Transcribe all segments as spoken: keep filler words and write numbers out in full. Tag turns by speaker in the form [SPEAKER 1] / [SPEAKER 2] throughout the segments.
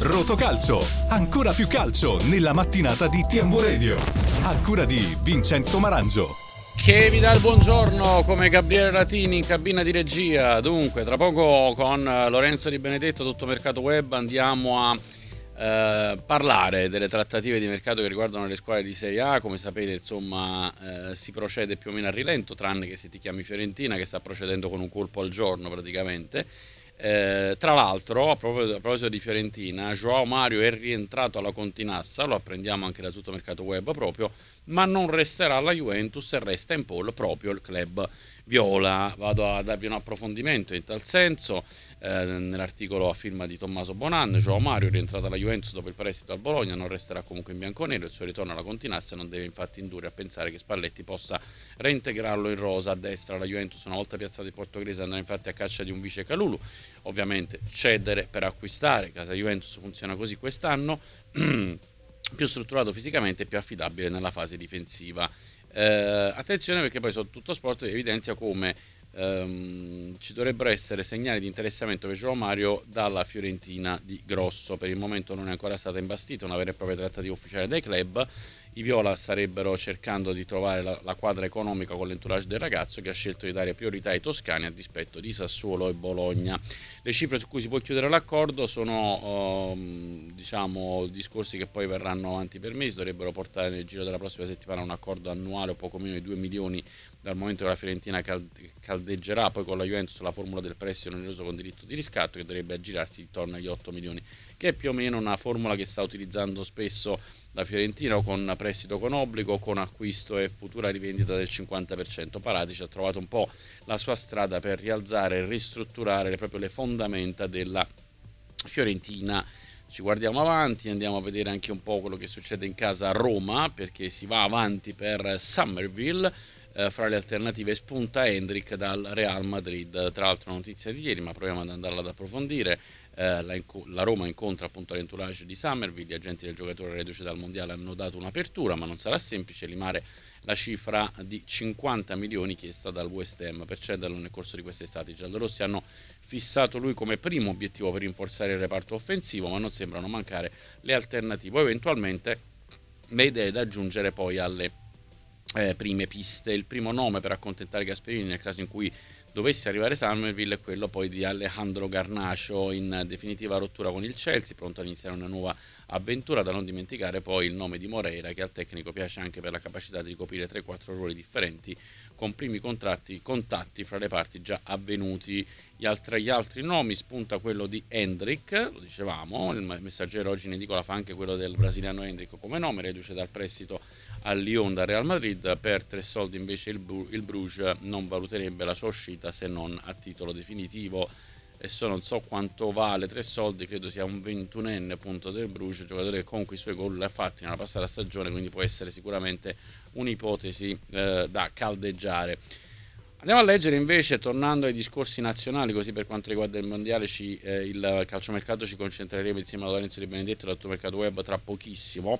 [SPEAKER 1] Rotocalcio, ancora più calcio nella mattinata di T M Radio. A cura di Vincenzo Marangio.
[SPEAKER 2] Che vi dà il buongiorno come Gabriele Ratini in cabina di regia. Dunque, tra poco con Lorenzo Di Benedetto, tutto mercato web, andiamo a eh, parlare delle trattative di mercato che riguardano le squadre di Serie A. Come sapete, insomma, eh, si procede più o meno a rilento, tranne che se ti chiami Fiorentina, che sta procedendo con un colpo al giorno praticamente. Eh, tra l'altro, a proposito, a proposito di Fiorentina, João Mario è rientrato alla Continassa, lo apprendiamo anche da tutto mercato web proprio, ma non resterà alla Juventus e resta in pole proprio il club viola. Vado a darvi un approfondimento in tal senso. Eh, nell'articolo a firma di Tommaso Bonan, João Mario è rientrato alla Juventus dopo il prestito al Bologna, non resterà comunque in bianconero, il suo ritorno alla Continassa non deve infatti indurre a pensare che Spalletti possa reintegrarlo in rosa. A destra la Juventus, una volta piazzato il portoghese, andrà infatti a caccia di un vice Calulu, ovviamente cedere per acquistare. Casa Juventus funziona così quest'anno, più strutturato fisicamente e più affidabile nella fase difensiva. Eh, attenzione, perché poi su Tutto Sport evidenzia come ehm, ci dovrebbero essere segnali di interessamento per João Mario dalla Fiorentina di grosso. Per il momento non è ancora stata imbastita una vera e propria trattativa ufficiale dai club. I viola starebbero cercando di trovare la, la quadra economica con l'entourage del ragazzo, che ha scelto di dare priorità ai toscani a dispetto di Sassuolo e Bologna. Le cifre su cui si può chiudere l'accordo sono um, diciamo discorsi che poi verranno avanti per mesi, dovrebbero portare nel giro della prossima settimana un accordo annuale o poco meno di due milioni, dal momento che la Fiorentina caldeggerà poi con la Juventus la formula del prestito oneroso con diritto di riscatto, che dovrebbe aggirarsi intorno agli otto milioni, che è più o meno una formula che sta utilizzando spesso la Fiorentina, o con prestito con obbligo, o con acquisto e futura rivendita del cinquanta per cento. Paratici ha trovato un po' la sua strada per rialzare e ristrutturare proprio le fondamenta della Fiorentina. Ci guardiamo avanti, andiamo a vedere anche un po' quello che succede in casa a Roma, perché si va avanti per Summerville. Eh, fra le alternative spunta Hendrick dal Real Madrid. Tra l'altro notizia di ieri, ma proviamo ad andarla ad approfondire. Eh, la, la Roma incontra appunto l'entourage di Summerville. Gli agenti del giocatore reduce dal mondiale hanno dato un'apertura, ma non sarà semplice limare la cifra di cinquanta milioni chiesta dal West Ham per cederlo nel corso di quest'estate. I giallorossi hanno fissato lui come primo obiettivo per rinforzare il reparto offensivo, ma non sembrano mancare le alternative, o eventualmente le idee da aggiungere poi alle eh, prime piste. Il primo nome per accontentare Gasperini nel caso in cui dovesse arrivare Summerville è quello poi di Alejandro Garnacho, in definitiva rottura con il Chelsea, pronto ad iniziare una nuova avventura. Da non dimenticare poi il nome di Moreira, che al tecnico piace anche per la capacità di ricoprire tre quattro ruoli differenti, con primi contratti, contatti fra le parti già avvenuti. Gli altri, gli altri nomi spunta quello di Hendrick, lo dicevamo, il Messaggero oggi in edicola fa anche quello del brasiliano Hendrick come nome, reduce dal prestito al Lyon da Real Madrid. Per tre soldi invece il, Bru- il Bruges non valuterebbe la sua uscita se non a titolo definitivo. Adesso non so quanto vale tre soldi, credo sia un ventunenne appunto del Bruges, giocatore che comunque i suoi gol li ha fatti nella passata stagione, quindi può essere sicuramente un'ipotesi eh, da caldeggiare. Andiamo a leggere invece, tornando ai discorsi nazionali, così per quanto riguarda il mondiale ci, eh, il calciomercato ci concentreremo insieme a Lorenzo Di Benedetto dal mercato web tra pochissimo.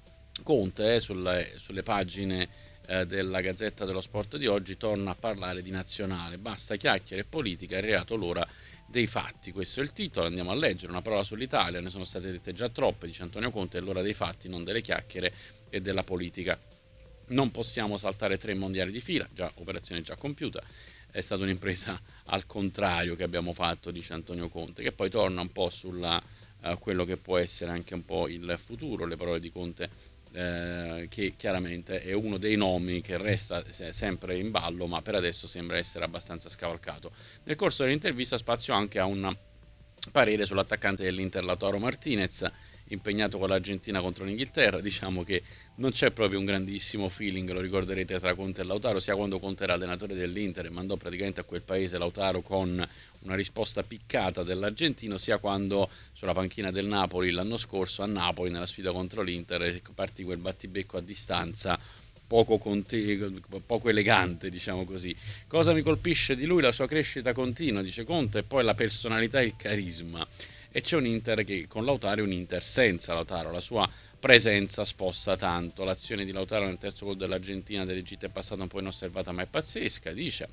[SPEAKER 2] Conte eh, sulle, sulle pagine eh, della Gazzetta dello Sport di oggi torna a parlare di nazionale, basta chiacchiere e politica, è arrivato l'ora dei fatti. Questo è il titolo, andiamo a leggere. Una parola sull'Italia, ne sono state dette già troppe, dice Antonio Conte, è l'ora dei fatti, non delle chiacchiere e della politica. Non possiamo saltare tre mondiali di fila, già operazione già compiuta, è stata un'impresa al contrario che abbiamo fatto, dice Antonio Conte, che poi torna un po' sulla uh, quello che può essere anche un po' il futuro. Le parole di Conte, eh, che chiaramente è uno dei nomi che resta sempre in ballo, ma per adesso sembra essere abbastanza scavalcato. Nel corso dell'intervista spazio anche a un parere sull'attaccante dell'Inter Lautaro Martinez, impegnato con l'Argentina contro l'Inghilterra. Diciamo che non c'è proprio un grandissimo feeling, lo ricorderete, tra Conte e Lautaro, sia quando Conte era allenatore dell'Inter e mandò praticamente a quel paese Lautaro con una risposta piccata dell'argentino, sia quando sulla panchina del Napoli l'anno scorso a Napoli nella sfida contro l'Inter partì quel battibecco a distanza poco, conte- poco elegante, diciamo così. Cosa mi colpisce di lui? La sua crescita continua, dice Conte, e poi la personalità e il carisma. E c'è un Inter che con Lautaro è un Inter senza Lautaro, la sua presenza sposta tanto. L'azione di Lautaro nel terzo gol dell'Argentina dell'Egitto è passata un po' inosservata, ma è pazzesca, dice.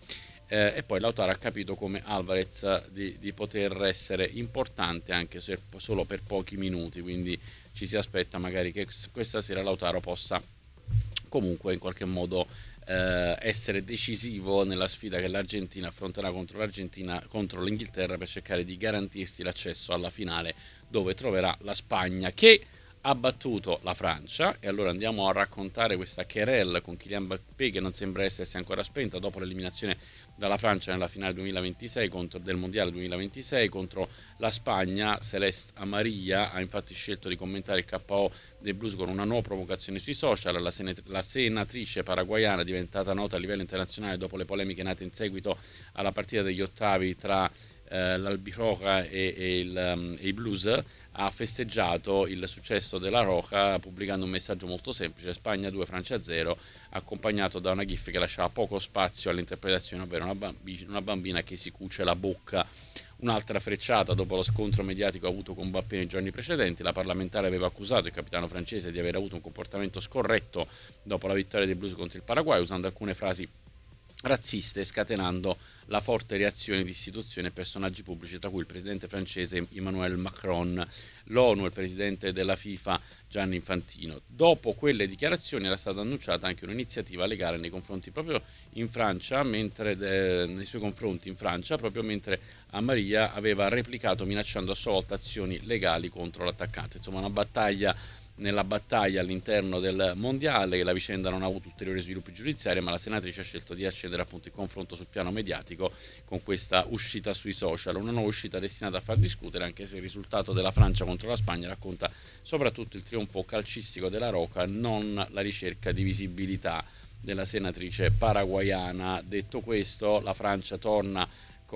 [SPEAKER 2] eh, e poi Lautaro ha capito come Alvarez di, di poter essere importante anche se solo per pochi minuti, quindi ci si aspetta magari che questa sera Lautaro possa comunque in qualche modo eh, essere decisivo nella sfida che l'Argentina affronterà contro l'Argentina contro l'Inghilterra, per cercare di garantirsi l'accesso alla finale, dove troverà la Spagna, che ha battuto la Francia. E allora andiamo a raccontare questa querelle con Kylian Mbappé, che non sembra essersi ancora spenta dopo l'eliminazione dalla Francia nella finale duemilaventisei contro, del mondiale duemilaventisei contro la Spagna. Celeste Amarilla ha infatti scelto di commentare il K O dei Blues con una nuova provocazione sui social. La, senat- la senatrice paraguayana, diventata nota a livello internazionale dopo le polemiche nate in seguito alla partita degli ottavi tra eh, l'Albiroja e, e, il, um, e i Blues, ha festeggiato il successo della Roja pubblicando un messaggio molto semplice: Spagna due, Francia zero, accompagnato da una gif che lasciava poco spazio all'interpretazione, ovvero una bambina, una bambina che si cuce la bocca. Un'altra frecciata dopo lo scontro mediatico avuto con Mbappé nei giorni precedenti. La parlamentare aveva accusato il capitano francese di aver avuto un comportamento scorretto dopo la vittoria dei Blues contro il Paraguay, usando alcune frasi razziste, scatenando la forte reazione di istituzioni e personaggi pubblici, tra cui il presidente francese Emmanuel Macron, l'ONU e il presidente della FIFA Gianni Infantino. Dopo quelle dichiarazioni era stata annunciata anche un'iniziativa legale nei confronti proprio in Francia, mentre de, nei suoi confronti in Francia, proprio mentre Amaria aveva replicato minacciando a sua volta azioni legali contro l'attaccante. Insomma, una battaglia nella battaglia all'interno del mondiale. La vicenda non ha avuto ulteriori sviluppi giudiziari, ma la senatrice ha scelto di accendere appunto il confronto sul piano mediatico con questa uscita sui social, una nuova uscita destinata a far discutere, anche se il risultato della Francia contro la Spagna racconta soprattutto il trionfo calcistico della Roca, non la ricerca di visibilità della senatrice paraguayana. Detto questo, la Francia torna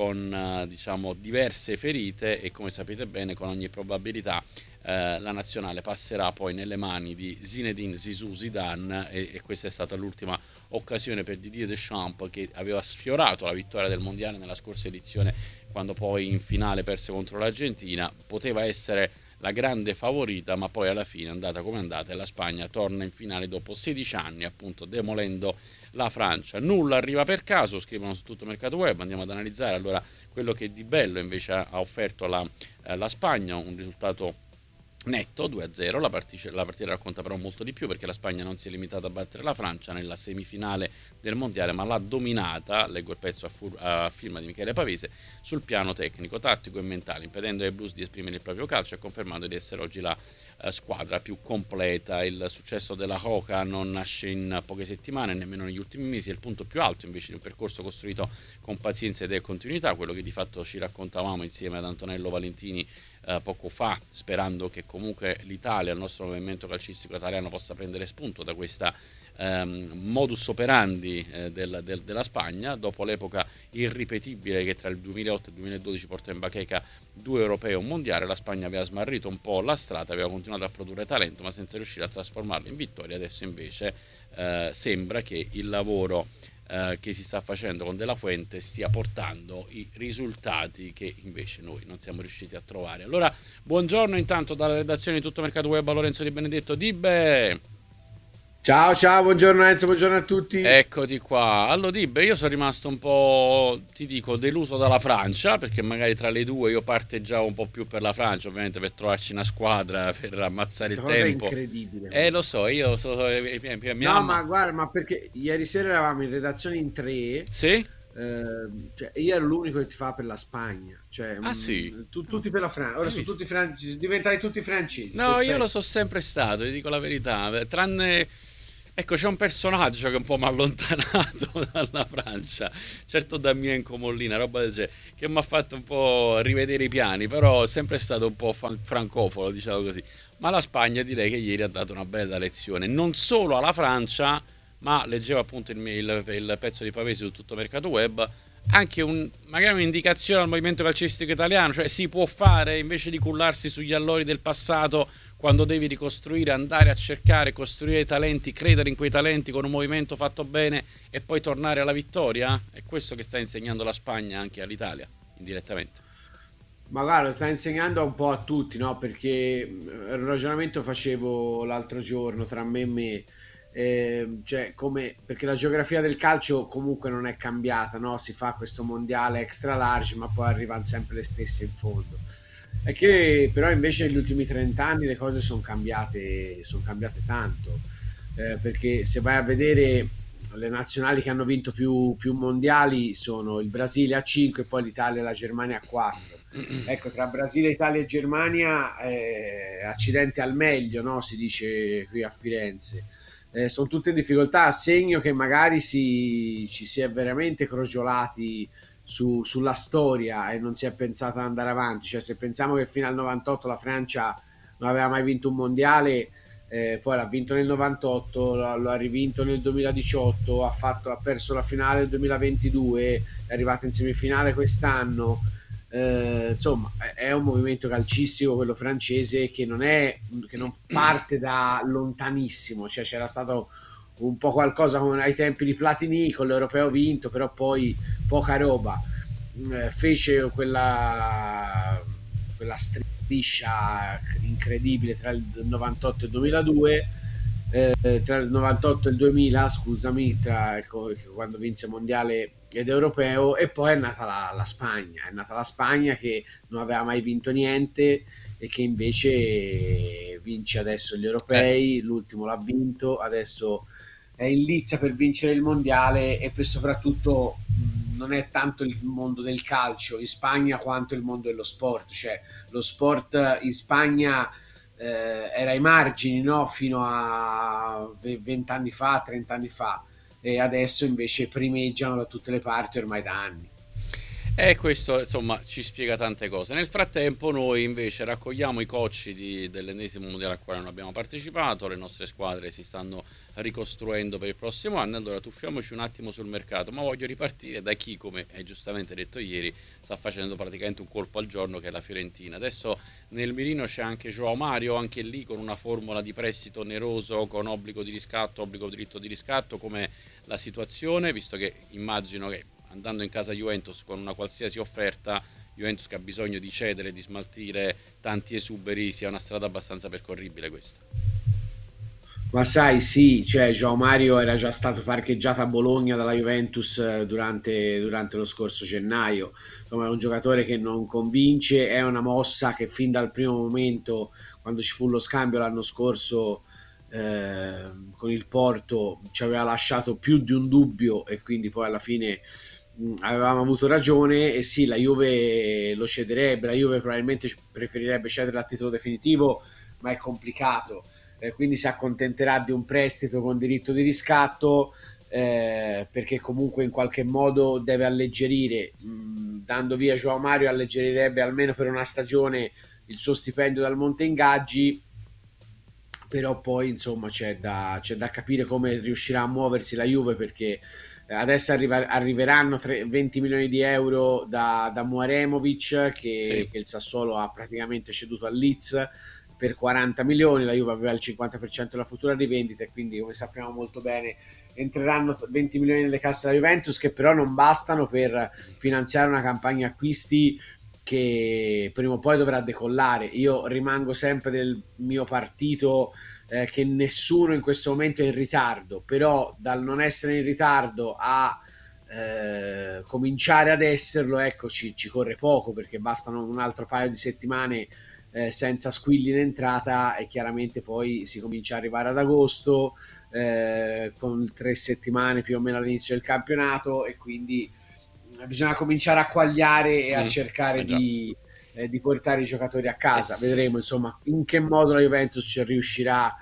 [SPEAKER 2] con diciamo diverse ferite e, come sapete bene, con ogni probabilità eh, la nazionale passerà poi nelle mani di Zinedine Zizou Zidane, e, e questa è stata l'ultima occasione per Didier Deschamps, che aveva sfiorato la vittoria del mondiale nella scorsa edizione, quando poi in finale perse contro l'Argentina. Poteva essere la grande favorita, ma poi alla fine è andata come è andata e la Spagna torna in finale dopo sedici anni, appunto demolendo la Francia. Nulla arriva per caso, scrivono su Tutto Mercato Web. Andiamo ad analizzare allora quello che di bello invece ha offerto la, eh, la Spagna, un risultato netto due a zero. La partita, la partita racconta però molto di più, perché la Spagna non si è limitata a battere la Francia nella semifinale del mondiale, ma l'ha dominata, leggo il pezzo a, fur, a firma di Michele Pavese, sul piano tecnico, tattico e mentale, impedendo ai Blues di esprimere il proprio calcio e confermando di essere oggi la eh, squadra più completa. Il successo della Roca non nasce in poche settimane, nemmeno negli ultimi mesi, è il punto più alto invece di un percorso costruito con pazienza ed continuità, quello che di fatto ci raccontavamo insieme ad Antonello Valentini Uh, poco fa, sperando che comunque l'Italia, il nostro movimento calcistico italiano, possa prendere spunto da questa um, modus operandi eh, del, del, della Spagna, dopo l'epoca irripetibile che tra il duemilaotto e il duemiladodici portò in bacheca due europei e un mondiale. La Spagna aveva smarrito un po' la strada, aveva continuato a produrre talento, ma senza riuscire a trasformarlo in vittoria. Adesso invece uh, sembra che il lavoro Uh, che si sta facendo con De La Fuente stia portando i risultati che invece noi non siamo riusciti a trovare. Allora, buongiorno intanto dalla redazione di Tutto Mercato Web a Lorenzo Di Benedetto. Dibbe!
[SPEAKER 3] Ciao ciao, buongiorno Enzo, buongiorno a tutti.
[SPEAKER 2] Eccoti qua. Allora Dibbe, io sono rimasto un po', ti dico, deluso dalla Francia, perché magari tra le due io parteggiavo un po' più per la Francia, ovviamente per trovarci una squadra, per ammazzare
[SPEAKER 3] Questa
[SPEAKER 2] il
[SPEAKER 3] cosa
[SPEAKER 2] tempo.
[SPEAKER 3] È incredibile.
[SPEAKER 2] Eh lo so, io so, eh, eh, eh,
[SPEAKER 3] No,
[SPEAKER 2] mamma...
[SPEAKER 3] ma guarda, ma perché ieri sera eravamo in redazione in tre.
[SPEAKER 2] Sì?
[SPEAKER 3] Eh, cioè, io ero l'unico che ti fa per la Spagna, cioè,
[SPEAKER 2] ah sì?
[SPEAKER 3] tu, tutti per la Francia. Ora sono tutti francesi, diventai tutti francesi.
[SPEAKER 2] No,
[SPEAKER 3] perfetto.
[SPEAKER 2] Io lo so sempre stato, ti dico la verità, tranne... Ecco, c'è un personaggio che un po' mi ha allontanato dalla Francia, certo Damien Comollina, roba del genere, che mi ha fatto un po' rivedere i piani, però è sempre stato un po' francofono, diciamo così. Ma la Spagna direi che ieri ha dato una bella lezione, non solo alla Francia, ma leggevo appunto il, il, il pezzo di Pavesi su Tutto Mercato Web, anche un, magari un'indicazione al movimento calcistico italiano, cioè si può fare, invece di cullarsi sugli allori del passato, quando devi ricostruire, andare a cercare, costruire i talenti, credere in quei talenti con un movimento fatto bene e poi tornare alla vittoria. È questo che sta insegnando la Spagna anche all'Italia, indirettamente.
[SPEAKER 3] Ma guarda, lo sta insegnando un po' a tutti, no? Perché un ragionamento facevo l'altro giorno tra me e me. eh, cioè come, perché la geografia del calcio comunque non è cambiata, no? Si fa questo mondiale extra large, ma poi arrivano sempre le stesse in fondo. È che però invece negli ultimi trenta anni le cose sono cambiate, sono cambiate tanto, eh, perché se vai a vedere le nazionali che hanno vinto più, più mondiali sono il Brasile a cinque e poi l'Italia e la Germania a quattro. Ecco, tra Brasile, Italia e Germania, eh, accidente al meglio, no? Si dice qui a Firenze. Eh, sono tutte in difficoltà, a segno che magari si, ci si è veramente crogiolati su- sulla storia e non si è pensato ad andare avanti. Cioè, se pensiamo che fino al novantotto la Francia non aveva mai vinto un mondiale, eh, poi l'ha vinto nel novantotto, lo, lo ha rivinto nel duemiladiciotto, ha, fatto, ha perso la finale nel duemilaventidue, è arrivato in semifinale quest'anno. Eh, insomma, è un movimento calcistico quello francese che non è che non parte da lontanissimo, cioè c'era stato un po' qualcosa come ai tempi di Platini con l'Europeo vinto, però poi poca roba. Eh, fece quella quella striscia incredibile tra il novantotto e il duemiladue, eh, tra il novantotto e il duemila, scusami, tra, ecco, quando vinse mondiale ed europeo, e poi è nata la, la Spagna, è nata la Spagna che non aveva mai vinto niente e che invece vince adesso gli
[SPEAKER 2] Eh,
[SPEAKER 3] europei, l'ultimo l'ha vinto, adesso è in lizza per vincere il mondiale e per soprattutto mh, non è tanto il mondo del calcio in Spagna quanto il mondo dello sport, cioè lo sport in Spagna eh, era ai margini, no? Fino a venti anni fa, trenta anni fa, e adesso invece primeggiano da tutte le parti ormai da anni.
[SPEAKER 2] E questo insomma ci spiega tante cose. Nel frattempo noi invece raccogliamo i cocci di- dell'ennesimo mondiale al quale non abbiamo partecipato, le nostre squadre si stanno ricostruendo per il prossimo anno, allora tuffiamoci un attimo sul mercato, ma voglio ripartire da chi, come hai giustamente detto ieri, sta facendo praticamente un colpo al giorno, che è la Fiorentina. Adesso nel mirino c'è anche Joao Mario, anche lì con una formula di prestito oneroso, con obbligo di riscatto, obbligo diritto di riscatto, come la situazione, visto che immagino che andando in casa Juventus con una qualsiasi offerta, Juventus che ha bisogno di cedere, di smaltire tanti esuberi, sia una strada abbastanza percorribile questa.
[SPEAKER 3] Ma sai, sì, cioè João Mario era già stato parcheggiato a Bologna dalla Juventus eh, durante, durante lo scorso gennaio. Insomma, è un giocatore che non convince, è una mossa che fin dal primo momento, quando ci fu lo scambio l'anno scorso eh, con il Porto, ci aveva lasciato più di un dubbio e quindi poi alla fine mh, avevamo avuto ragione e sì, la Juve lo cederebbe, la Juve probabilmente preferirebbe cedere a titolo definitivo, ma è complicato, eh, quindi si accontenterà di un prestito con diritto di riscatto, eh, perché comunque in qualche modo deve alleggerire, mh, dando via Joao Mario alleggerirebbe almeno per una stagione il suo stipendio dal monte ingaggi, però poi insomma c'è da, c'è da capire come riuscirà a muoversi la Juve, perché eh, adesso arriva- arriveranno tre- venti milioni di euro da, da Muaremovic che,
[SPEAKER 2] Sì.
[SPEAKER 3] che il Sassuolo ha praticamente ceduto al Leeds per quaranta milioni, la Juve aveva il cinquanta per cento della futura rivendita e quindi come sappiamo molto bene entreranno venti milioni nelle casse della Juventus, che però non bastano per finanziare una campagna acquisti che prima o poi dovrà decollare. Io rimango sempre del mio partito, eh, che nessuno in questo momento è in ritardo, però dal non essere in ritardo a eh, cominciare ad esserlo, ecco, ci, ci corre poco, perché bastano un altro paio di settimane eh, senza squilli in entrata e chiaramente poi si comincia ad arrivare ad agosto, eh, con tre settimane più o meno all'inizio del campionato, e quindi bisogna cominciare a quagliare e a
[SPEAKER 2] Mm.
[SPEAKER 3] cercare
[SPEAKER 2] Eh già.
[SPEAKER 3] di, eh, di portare i giocatori a
[SPEAKER 2] Eh
[SPEAKER 3] casa.
[SPEAKER 2] sì.
[SPEAKER 3] Vedremo insomma in che modo la Juventus ci riuscirà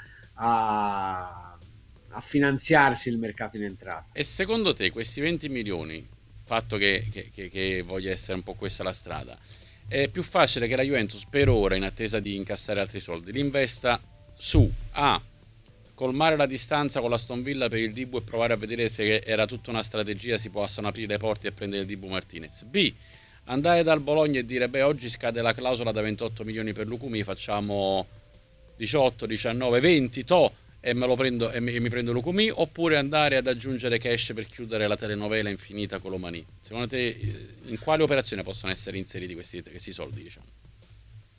[SPEAKER 3] a, a finanziarsi il mercato in entrata.
[SPEAKER 2] E secondo te questi venti milioni, fatto che, che, che, che voglia essere un po' questa la strada, è più facile che la Juventus per ora, in attesa di incassare altri soldi, li investa su A, colmare la distanza con la Aston Villa per il Dibu e provare a vedere se era tutta una strategia, si possono aprire le porte e prendere il Dibu Martinez. B, andare dal Bologna e dire beh, oggi scade la clausola da ventotto milioni per Lucumi, facciamo diciotto, diciannove, venti, to, e me lo prendo e mi, e mi prendo Lucumi, oppure andare ad aggiungere cash per chiudere la telenovela infinita con Lomani. Secondo te in quale operazione possono essere inseriti questi, questi soldi, diciamo?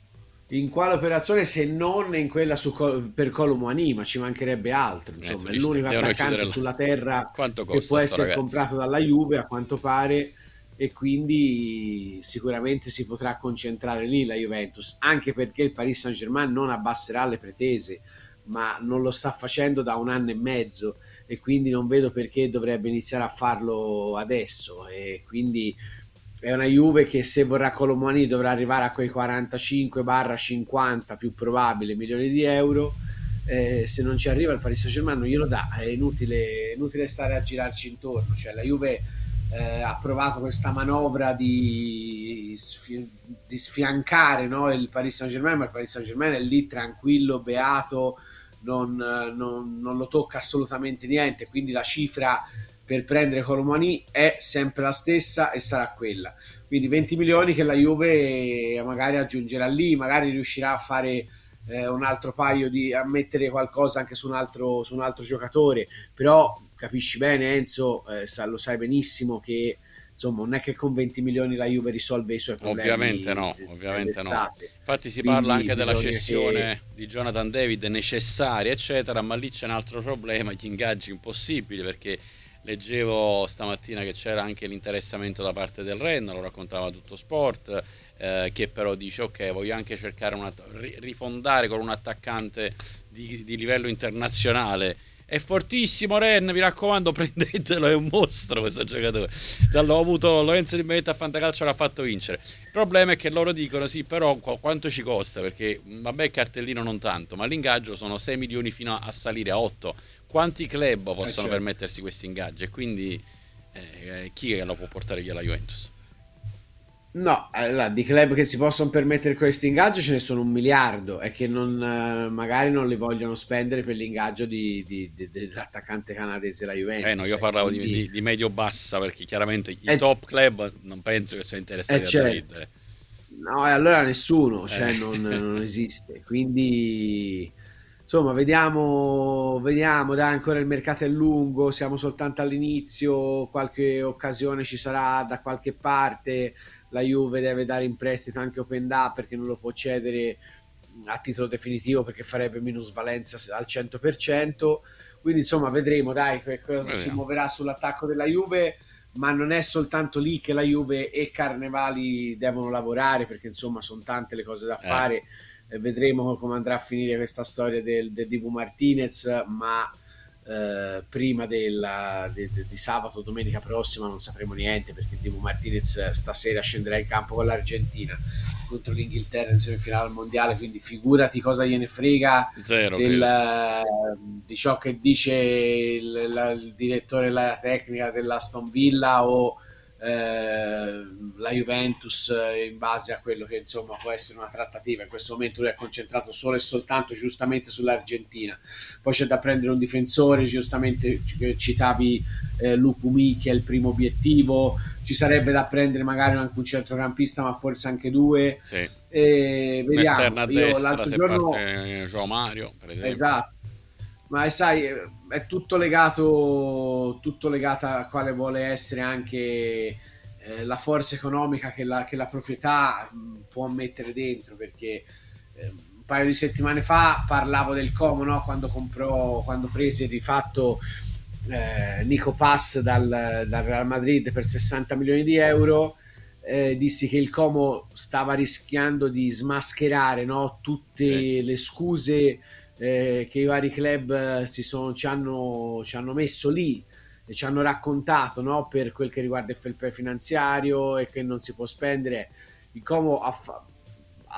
[SPEAKER 3] In quale operazione, se non in quella su Col- per Kolo Muani, ma ci mancherebbe altro,
[SPEAKER 2] Eh, tu
[SPEAKER 3] insomma, è
[SPEAKER 2] dici,
[SPEAKER 3] l'unico
[SPEAKER 2] devono
[SPEAKER 3] attaccante
[SPEAKER 2] chiudere là.
[SPEAKER 3] sulla terra
[SPEAKER 2] Quanto
[SPEAKER 3] che può
[SPEAKER 2] costa sto
[SPEAKER 3] essere
[SPEAKER 2] ragazzo?
[SPEAKER 3] comprato dalla Juve a quanto pare, e quindi sicuramente si potrà concentrare lì la Juventus, anche perché il Paris Saint-Germain non abbasserà le pretese, ma non lo sta facendo da un anno e mezzo, e quindi non vedo perché dovrebbe iniziare a farlo adesso, e quindi è una Juve che, se vorrà Kolo Muani, dovrà arrivare a quei quarantacinque cinquanta più probabile milioni di euro. Eh, se non ci arriva il Paris Saint-Germain non glielo dà, è inutile, inutile stare a girarci intorno, cioè la Juve eh, ha provato questa manovra di, sfi- di sfiancare, no, il Paris Saint-Germain, ma il Paris Saint-Germain è lì tranquillo, beato, non, non, non lo tocca assolutamente niente, quindi la cifra per prendere Kolo Muani è sempre la stessa e sarà quella, quindi venti milioni che la Juve magari aggiungerà lì, magari riuscirà a fare eh, un altro paio di, a mettere qualcosa anche su un altro, su un altro giocatore, però capisci bene Enzo, eh, sa, lo sai benissimo che insomma non è che con venti milioni la Juve risolve i suoi
[SPEAKER 2] Ovviamente
[SPEAKER 3] problemi
[SPEAKER 2] no, ovviamente no.
[SPEAKER 3] dell'estate,
[SPEAKER 2] Infatti si parla
[SPEAKER 3] quindi
[SPEAKER 2] anche della
[SPEAKER 3] bisogna che
[SPEAKER 2] cessione di Jonathan David necessaria, eccetera, ma lì c'è un altro problema, gli ingaggi impossibili, perché leggevo stamattina che c'era anche l'interessamento da parte del Rennes, lo raccontava Tutto Sport, eh, che però dice ok, voglio anche cercare una, rifondare con un attaccante di, di livello internazionale. È fortissimo Ren, mi raccomando, prendetelo, è un mostro questo giocatore. L'ho avuto Lorenzo Di Benedetto a Fantacalcio, l'ha fatto vincere. Il problema è che loro dicono sì, però qu- quanto ci costa? Perché vabbè, il cartellino non tanto, ma l'ingaggio sono sei milioni fino a salire a otto. Quanti club possono
[SPEAKER 3] eh, certo.
[SPEAKER 2] permettersi questi ingaggi? E quindi eh, chi è che lo può portare via la Juventus?
[SPEAKER 3] No, allora, di club che si possono permettere questo ingaggio ce ne sono un miliardo, e che non, eh, magari non li vogliono spendere per l'ingaggio di, di- di- dell'attaccante canadese la
[SPEAKER 2] Eh no,
[SPEAKER 3] Juventus,
[SPEAKER 2] io
[SPEAKER 3] e
[SPEAKER 2] parlavo di,
[SPEAKER 3] quindi
[SPEAKER 2] di- di medio-bassa, perché chiaramente i
[SPEAKER 3] è,
[SPEAKER 2] top club non penso che siano
[SPEAKER 3] è
[SPEAKER 2] interessati a
[SPEAKER 3] certo.
[SPEAKER 2] David.
[SPEAKER 3] No, e allora nessuno,
[SPEAKER 2] Eh.
[SPEAKER 3] cioè non, non esiste. Quindi, insomma, vediamo, vediamo, dai, ancora il mercato è lungo, siamo soltanto all'inizio, qualche occasione ci sarà da qualche parte, la Juve deve dare in prestito anche Openda, perché non lo può cedere a titolo definitivo, perché farebbe minusvalenza al cento per cento. Quindi, insomma, vedremo, dai, che cosa si
[SPEAKER 2] Vediamo.
[SPEAKER 3] muoverà sull'attacco della Juve, ma non è soltanto lì che la Juve e Carnevali devono lavorare, perché insomma sono tante le cose da
[SPEAKER 2] Eh.
[SPEAKER 3] fare. Eh, vedremo come andrà a finire questa storia del, del Dibu Martinez, ma eh, prima della, de, de, di sabato o domenica prossima non sapremo niente, perché Dibu Martinez stasera scenderà in campo con l'Argentina contro l'Inghilterra in semifinale al mondiale, quindi figurati cosa gliene frega
[SPEAKER 2] Zero,
[SPEAKER 3] del,
[SPEAKER 2] credo.
[SPEAKER 3] di ciò che dice il, la, il direttore della tecnica dell'Aston Villa o eh, la Juventus, in base a quello che insomma può essere una trattativa. In questo momento lui è concentrato solo e soltanto giustamente sull'Argentina, poi c'è da prendere un difensore, giustamente citavi eh, Lupumi, che è il primo obiettivo, ci sarebbe da prendere magari anche un centrocampista, ma forse anche due,
[SPEAKER 2] Sì.
[SPEAKER 3] e
[SPEAKER 2] Un esterno
[SPEAKER 3] vediamo.
[SPEAKER 2] a
[SPEAKER 3] Io
[SPEAKER 2] destra,
[SPEAKER 3] l'altro
[SPEAKER 2] se
[SPEAKER 3] giorno,
[SPEAKER 2] parte João Mario, per esempio.
[SPEAKER 3] esatto, ma sai, è tutto legato, tutto legato a quale vuole essere anche eh, la forza economica che la, che la proprietà mh, può mettere dentro, perché eh, un paio di settimane fa parlavo del Como, no? Quando comprò, quando prese di fatto eh, Nico Pass dal, dal Real Madrid per sessanta milioni di euro. Eh, dissi che il Como stava rischiando di smascherare, no, tutte
[SPEAKER 2] Sì.
[SPEAKER 3] le scuse eh, che i vari club eh, si sono, ci, hanno, ci hanno messo lì e ci hanno raccontato, no, per quel che riguarda il fair play finanziario e che non si può spendere. Il Como ha, fa- ha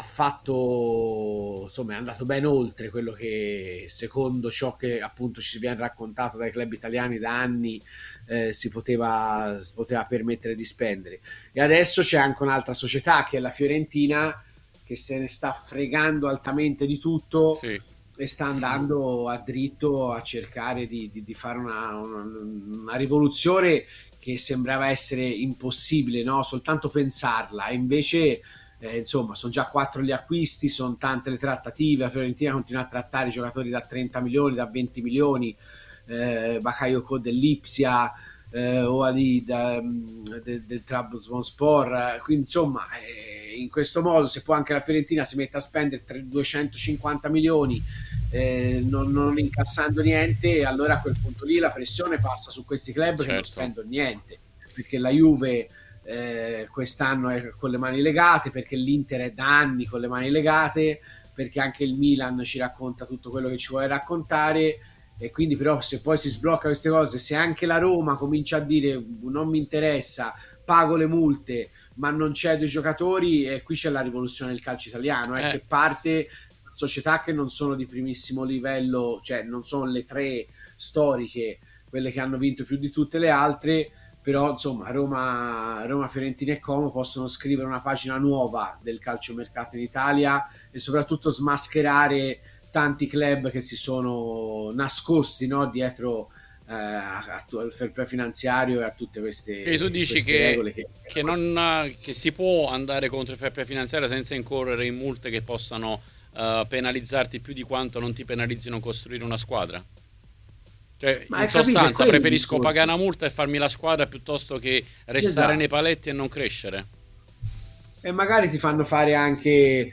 [SPEAKER 3] fatto, insomma, è andato ben oltre quello che, secondo ciò che appunto ci viene raccontato dai club italiani da anni, eh, si poteva, si poteva permettere di spendere. E adesso c'è anche un'altra società, che è la Fiorentina, che se ne sta fregando altamente di tutto
[SPEAKER 2] Sì.
[SPEAKER 3] e sta andando a dritto a cercare di, di, di fare una, una, una rivoluzione che sembrava essere impossibile, no? Soltanto pensarla, e invece eh, insomma sono già quattro gli acquisti, sono tante le trattative, la Fiorentina continua a trattare i giocatori da trenta milioni, da venti milioni, eh, Bakayoko dell'Ipsia, eh, o Ali da, del, del Trabzonspor, quindi insomma eh, in questo modo, se poi anche la Fiorentina si mette a spendere duecentocinquanta milioni eh, non, non incassando niente, allora a quel punto lì la pressione passa su questi club certo. che non spendono niente, perché la Juve eh, quest'anno è con le mani legate, perché l'Inter è da anni con le mani legate, perché anche il Milan ci racconta tutto quello che ci vuole raccontare, e quindi però se poi si sblocca queste cose, se anche la Roma comincia a dire non mi interessa, pago le multe ma non cedo i giocatori, e qui c'è la rivoluzione del calcio italiano eh, eh. che parte società che non sono di primissimo livello, cioè non sono le tre storiche, quelle che hanno vinto più di tutte le altre, però insomma Roma, Roma, Fiorentina e Como possono scrivere una pagina nuova del calciomercato in Italia e soprattutto smascherare tanti club che si sono nascosti, no, dietro eh, al fair play finanziario e a tutte queste,
[SPEAKER 2] e tu dici che, regole che, che, non, che si può andare contro il fair play finanziario senza incorrere in multe che possano uh, penalizzarti più di quanto non ti penalizzino costruire una squadra? Cioè, ma in sostanza preferisco pagare una multa e farmi la squadra piuttosto che restare esatto. nei paletti e non crescere.
[SPEAKER 3] E magari ti fanno fare anche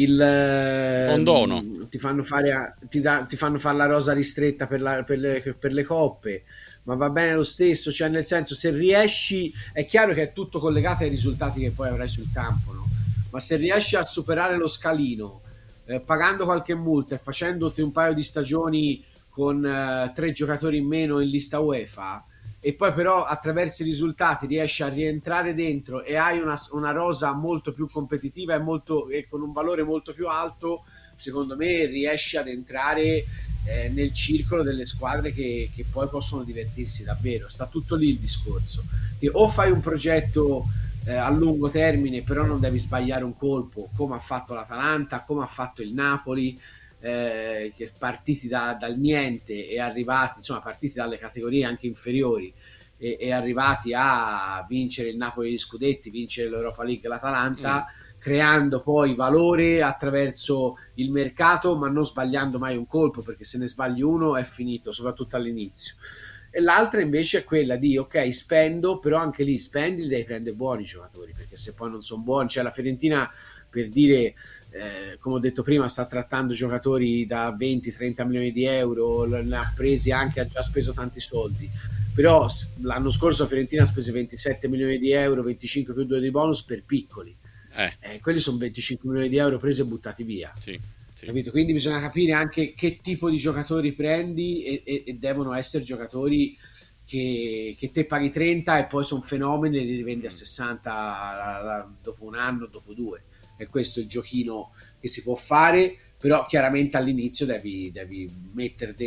[SPEAKER 3] il
[SPEAKER 2] condono,
[SPEAKER 3] ti fanno fare ti, da, ti fanno fare la rosa ristretta per, la, per, le, per le coppe, ma va bene lo stesso, cioè nel senso, se riesci, è chiaro che è tutto collegato ai risultati che poi avrai sul campo, no? Ma se riesci a superare lo scalino eh, pagando qualche multa e facendoti un paio di stagioni con uh, tre giocatori in meno in lista UEFA, e poi però attraverso i risultati riesci a rientrare dentro e hai una, una rosa molto più competitiva e, molto, e con un valore molto più alto, secondo me riesci ad entrare eh, nel circolo delle squadre che, che poi possono divertirsi davvero. Sta tutto lì il discorso, che o fai un progetto eh, a lungo termine, però non devi sbagliare un colpo, come ha fatto l'Atalanta, come ha fatto il Napoli, Eh, che partiti da, dal niente e arrivati, insomma partiti dalle categorie anche inferiori e, e arrivati a vincere il Napoli di scudetti, vincere l'Europa League, l'Atalanta, mm. creando poi valore attraverso il mercato, ma non sbagliando mai un colpo, perché se ne sbagli uno è finito, soprattutto all'inizio. E l'altra invece è quella di ok, spendo, però anche lì spendi, devi prendere buoni giocatori, perché se poi non sono buoni, cioè la Fiorentina, per dire, eh, come ho detto prima, sta trattando giocatori da venti trenta milioni di euro, ne ha presi anche, ha già speso tanti soldi, però l'anno scorso la Fiorentina ha speso ventisette milioni di euro, venticinque più due di bonus per piccoli, eh. Eh, quelli sono venticinque milioni di euro presi e buttati via, sì, sì. Capito? Quindi bisogna capire anche che tipo di giocatori prendi, e, e, e devono essere giocatori che, che te paghi trenta e poi sono fenomeni e li rivendi a sessanta la, la, dopo un anno, dopo due. E questo è il giochino che si può fare, però chiaramente all'inizio devi, devi mettere dentro